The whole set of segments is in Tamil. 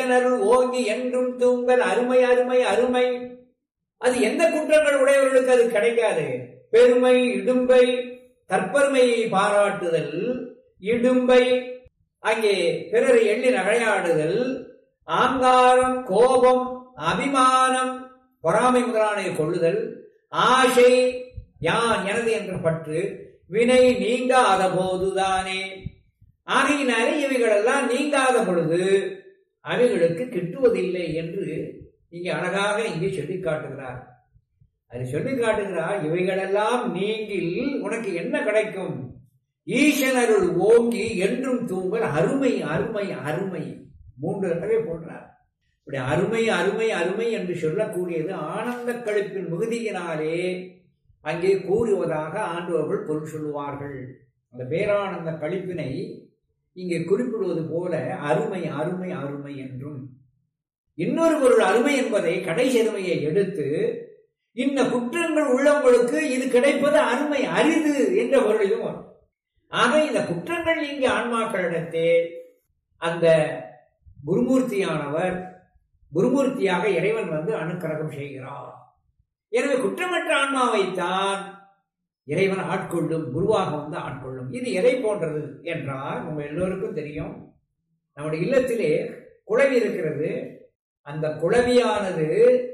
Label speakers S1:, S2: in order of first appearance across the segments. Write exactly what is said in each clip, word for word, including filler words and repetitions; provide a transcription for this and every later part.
S1: ஈசனருள் ஓங்கி என்றும் தூங்கல் அருமை அருமை அருமை. அது எந்த குற்றங்கள் உடையவர்களுக்கு அது கிடைக்காது. பெருமை, இடும்பை, தற்பெருமையை பாராட்டுதல், இடும்பை, அங்கே பிறரை எள்ளி நகையாடுதல், ஆங்காரம், கோபம், அபிமானம், பொறாமை முதலானை கொள்ளுதல், ஆசை, யான் எனது என்ற பற்று, வினை நீங்காத போதுதானே. ஆகையினாலே இவைகளெல்லாம் நீங்காத பொழுது அவைகளுக்கு கிட்டுவதில்லை என்று இங்கே அழகாக இங்கே சொல்லி காட்டுகிறார். அது சொல்லி காட்டுகிறார், இவைகளெல்லாம் நீங்கில் உனக்கு என்ன கிடைக்கும்? ஈசனருள் ஓங்கி என்றும் தூங்கல் அருமை அருமை அருமை. மூன்று தடவை போன்றார். இப்படி அருமை அருமை அருமை என்று சொல்லக்கூடியது ஆனந்த கழிப்பின் மிகுதியினாலே அங்கே கூறுவதாக ஆண்டவர்கள் பொருள் சொல்லுவார்கள். அந்த பேரானந்த கழிப்பினை இங்கே குறிப்பிடுவது போல அருமை அருமை அருமை என்றும், இன்னொரு பொருள் அருமை என்பதை கடைசி அருமையை எடுத்து இந்த குற்றங்கள் உள்ளவங்களுக்கு இது கிடைப்பது அருமை அரிது என்ற பொருளிலும் வரும். ஆக இந்த குற்றங்கள் இங்கே ஆன்மாக்களிடத்தே அந்த குருமூர்த்தியானவர் குருமூர்த்தியாக இறைவன் வந்து அனுக்கிரகம் செய்கிறார். எனவே குற்றமற்ற ஆன்மாவைத்தான் இறைவன் ஆட்கொள்ளும், குருவாக வந்து ஆட்கொள்ளும். இது எதை போன்றது என்றால் உங்க எல்லோருக்கும் தெரியும், நம்முடைய இல்லத்திலே குளவி இருக்கிறது. அந்த குளவியானது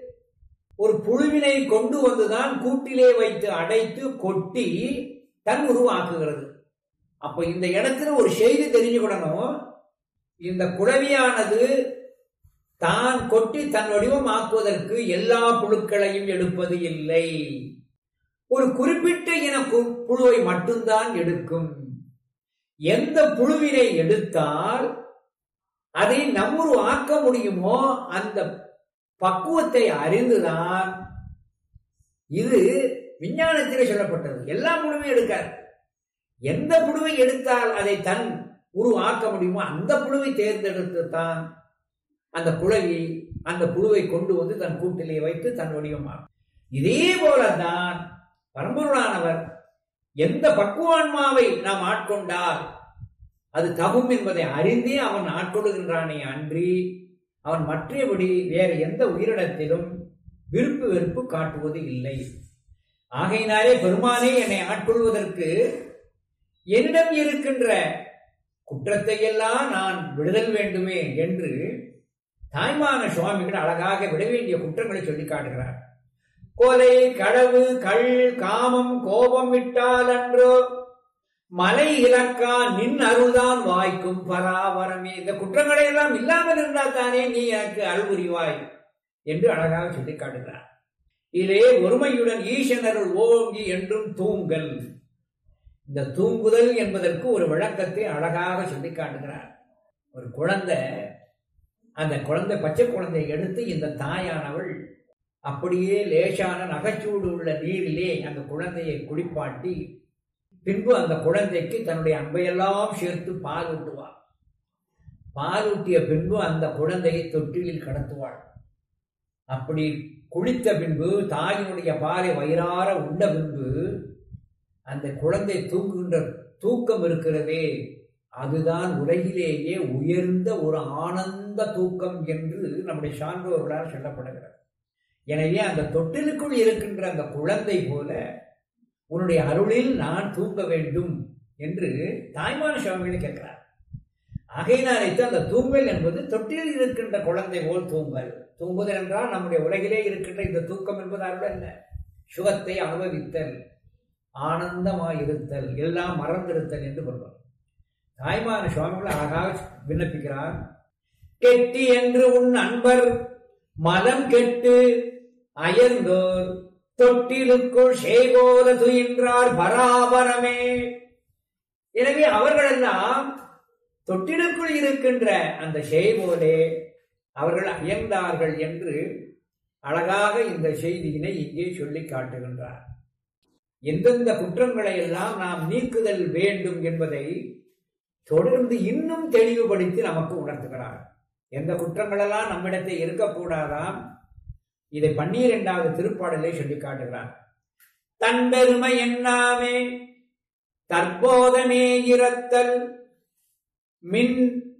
S1: ஒரு புழுவினை கொண்டு வந்துதான் கூட்டிலே வைத்து அடைத்து கொட்டி தன் உருவாக்குகிறது. அப்ப இந்த இடத்துல ஒரு செய்தி தெரிஞ்சுக்கிடணும், இந்த குளவியானது தான் கொட்டி தன் வடிவம் ஆக்குவதற்கு எல்லா புழுக்களையும் எடுப்பது இல்லை. ஒரு குறிப்பிட்ட இன புழுவை மட்டும்தான் எடுக்கும். எந்த புழுவினை எடுத்தால் அதை நம்முரு ஆக்க முடியுமோ அந்த பக்குவத்தை அறிந்துதான் இது விஞ்ஞானத்திலே சொல்லப்பட்டது. எல்லா புழுவையும் எடுக்காது. எந்த புழுவை எடுத்தால் அதை தன் உருவாக்க முடியுமோ அந்த புழுவை தேர்ந்தெடுத்து தான் அந்த குளவி அந்த புழுவை கொண்டு வந்து தன் கூட்டிலே வைத்து தன் வடிவமாகும். இதே போலதான் பரம்பொருளானவர் எந்த பக்குவான்மாவை நாம் ஆட்கொண்டால் அது தகும் என்பதை அறிந்தே அவன் ஆட்கொள்ளுகின்றானே அன்றி அவன் மற்றபடி வேறு எந்த உயிரிடத்திலும் விருப்பு வெறுப்பு காட்டுவது இல்லை. ஆகையினாலே பெருமானே என்னை ஆட்கொள்வதற்கு என்னிடம் இருக்கின்ற குற்றத்தை எல்லாம் நான் விடுதல் வேண்டுமே என்று தாய்மான சுவாமிகள் அழகாக விட வேண்டிய குற்றங்களை சொல்லி காட்டுகிறார். கொலை, களவு, கள், காமம், கோபம் விட்டால் அன்றோ மலை இலக்கா நின் அருள்தான் வாய்க்கும் பராவரமே. இந்த குற்றங்களை எல்லாம் இல்லாமல் இருந்தால் தானே நீ எனக்கு அருள்புரிவாய் என்று அழகாக சொல்லி காட்டுகிறார். இதிலே ஒருமையுடன் ஈசனருள் ஓங்கி என்றும் தூங்கல். இந்த தூங்குதல் என்பதற்கு ஒரு விளக்கத்தை அழகாக சொல்லி காட்டுகிறார். ஒரு குழந்தை, அந்த குழந்தை பச்சை குழந்தையை எடுத்து இந்த தாயானவள் அப்படியே லேசான நகைச்சூடு உள்ள நீரிலே அந்த குழந்தையை குளிப்பாட்டி பின்பு அந்த குழந்தைக்கு தன்னுடைய அன்பையெல்லாம் சேர்த்து பால் ஊட்டுவாள். பால் ஊட்டிய பின்பு அந்த குழந்தையை தொட்டிலில் கடத்துவாள். அப்படி குளித்த பின்பு தாயினுடைய பாலை வயிறார உண்ட பின்பு அந்த குழந்தை தூங்குகின்ற தூக்கம் இருக்கிறதே அதுதான் உலகிலேயே உயர்ந்த ஒரு ஆனந்த தூக்கம் என்று நம்முடைய சான்றோர்களால் சொல்லப்படுகிறது. எனவே அந்த தொட்டிலுக்குள் இருக்கின்ற அந்த குழந்தை போல உன்னுடைய அருளில் நான் தூங்க வேண்டும் என்று தாய்மான சுவாமிகள் கேட்கிறார். ஆகையினாலே அந்த தூங்கல் என்பது தொட்டில் இருக்கின்ற குழந்தை போல் தூங்கல். தூங்குதல் என்றால் நம்முடைய உலகிலே இருக்கின்ற இந்த தூக்கம் என்பது அருள் அல்ல, சுகத்தை அனுபவித்தல், ஆனந்தமாயிருத்தல், எல்லாம் மறந்திருத்தல் என்று சொல்வார். தாய்மான சுவாமிகள் அழகாக விண்ணப்பிக்கிறார். கெட்டி என்று உன் அன்பர் மலம் கெட்டு அயர்ந்தோர் தொட்டிலுக்குள் சேகோத துயின்றார் பராபரமே. எனவே அவர்களெல்லாம் தொட்டிலுக்குள் இருக்கின்ற அந்த சேகோலே அவர்கள் அயர்ந்தார்கள் என்று அழகாக இந்த செய்தியினை இங்கே சொல்லி காட்டுகின்றார். எந்தெந்த குற்றங்களை எல்லாம் நாம் நீக்குதல் வேண்டும் என்பதை தொடர்ந்து இன்னும் தெளிவுபடுத்தி நமக்கு உணர்த்துகிறார். எந்த குற்றங்களெல்லாம் நம்மிடத்தை இருக்கக்கூடாதாம் இதை பன்னிரண்டாவது திருப்பாடலை சொல்லி காட்டுகிறார். தன்பெருமை என்னாமே தற்போதமே இரத்தல் மின்